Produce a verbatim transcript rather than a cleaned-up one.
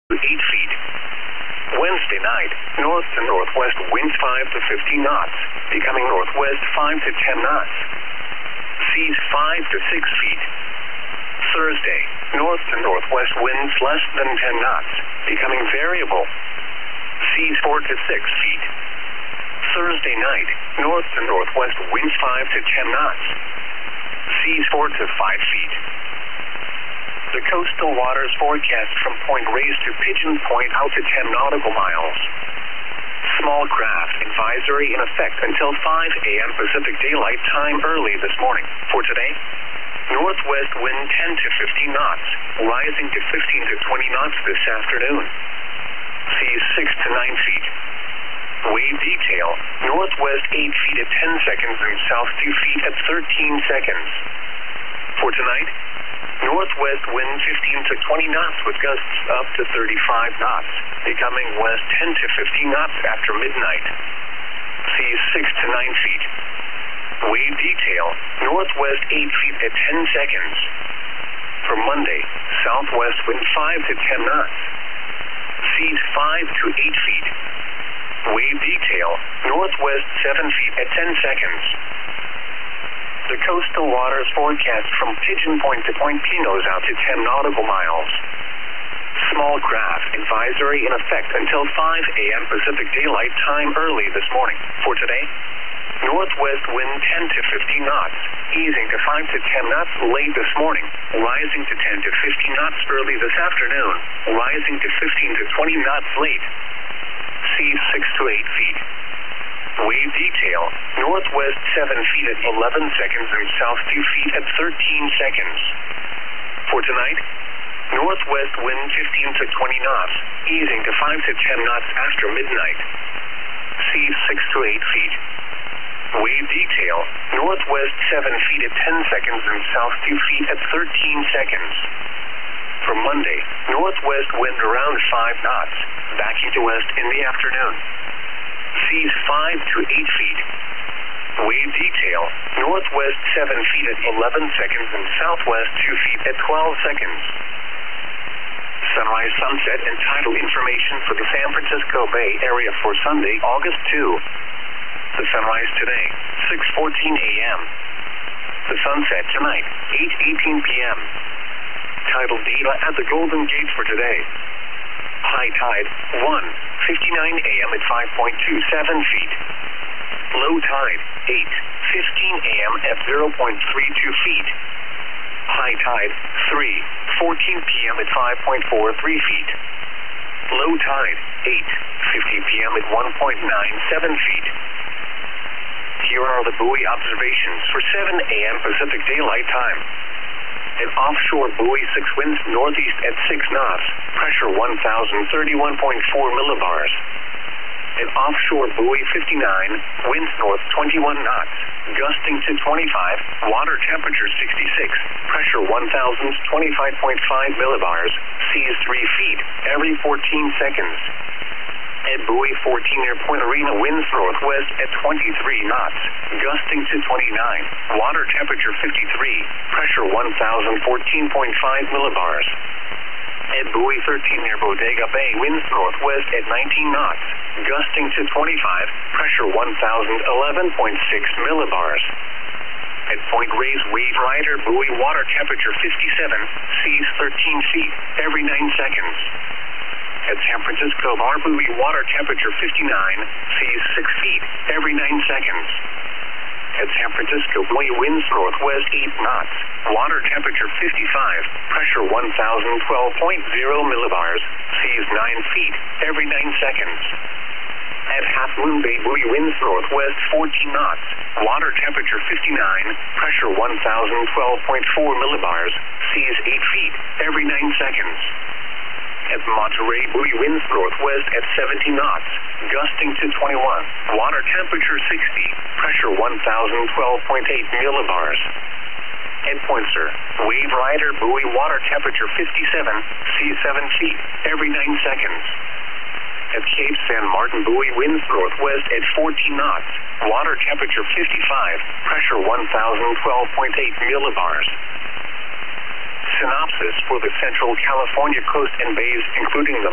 eight feet. Wednesday night, north to northwest winds five to fifteen knots, becoming northwest five to ten knots. Seas five to six feet. Thursday, north to northwest winds less than ten knots, becoming variable. Seas four to six feet. Thursday night, north to northwest winds five to ten knots. Seas four to five feet. The coastal waters forecast from Point Reyes to Pigeon Point out to ten nautical miles. Small craft advisory in effect until five a m Pacific Daylight Time early this morning. For today, northwest wind ten to fifteen knots, rising to fifteen to twenty knots this afternoon. Seas six to nine feet. Wave detail, northwest eight feet at ten seconds and south two feet at thirteen seconds. For tonight, northwest wind fifteen to twenty knots with gusts up to thirty-five knots, becoming west ten to fifteen knots after midnight. Seas six to nine feet. Wave detail, northwest eight feet at ten seconds. For Monday, southwest wind five to ten knots. Seas five to eight feet. Wave detail, northwest seven feet at ten seconds. The coastal waters forecast from Pigeon Point to Point Pinos out to ten nautical miles. Small craft advisory in effect until five a m Pacific Daylight Time early this morning. For today, northwest wind ten to fifteen knots, easing to five to ten knots late this morning, rising to ten to fifteen knots early this afternoon, rising to fifteen to twenty knots late. Seas six to eight feet. Wave detail, northwest seven feet at eleven seconds and south two feet at thirteen seconds. For tonight, northwest wind fifteen to twenty knots, easing to five to ten knots after midnight. Seas six to eight feet. Wave detail, northwest seven feet at ten seconds and south two feet at thirteen seconds. For Monday, northwest wind around five knots, backing to west in the afternoon. Seas five to eight feet. Wave detail, northwest seven feet at eleven seconds and southwest two feet at twelve seconds. Sunrise, sunset, and tidal information for the San Francisco Bay Area for Sunday, August second. The sunrise today, six fourteen a m The sunset tonight, eight eighteen p m Tidal data at the Golden Gate for today. High tide, one fifty-nine a m at five point two seven feet. Low tide, eight fifteen a m at zero point three two feet. High tide, three fourteen p m at five point four three feet. Low tide, eight fifty p m at one point nine seven feet. Here are the buoy observations for seven a m Pacific Daylight Time. An offshore buoy six winds northeast at six knots, pressure one thousand thirty-one point four millibars. An offshore buoy fifty-nine, winds north twenty-one knots, gusting to twenty-five, water temperature sixty-six, pressure one thousand twenty-five point five millibars, seas three feet, every fourteen seconds. At buoy fourteen near Point Arena, winds northwest at twenty-three knots, gusting to twenty-nine, water temperature fifty-three, pressure one thousand fourteen point five millibars. At buoy thirteen near Bodega Bay, winds northwest at nineteen knots, gusting to twenty-five, pressure one thousand eleven point six millibars. At Point Reyes, wave rider, buoy water temperature fifty-seven, seas thirteen feet, every nine seconds. At San Francisco Bar, buoy water temperature fifty-nine, seas six feet, every nine seconds. At San Francisco, buoy winds northwest eight knots, water temperature fifty-five, pressure one thousand twelve point zero millibars, seas nine feet, every nine seconds. At Half Moon Bay, buoy winds northwest fourteen knots, water temperature fifty-nine, pressure one thousand twelve point four millibars, seas eight feet, every nine seconds. At Monterey, buoy winds northwest at seventy knots, gusting to twenty-one, water temperature sixty, pressure one thousand twelve point eight millibars. At Poinsett, wave rider, buoy water temperature fifty-seven, seas seven feet, every nine seconds. At Cape San Martin, buoy winds northwest at fourteen knots, water temperature fifty-five, pressure one thousand twelve point eight millibars. Synopsis for the Central California coast and bays, including the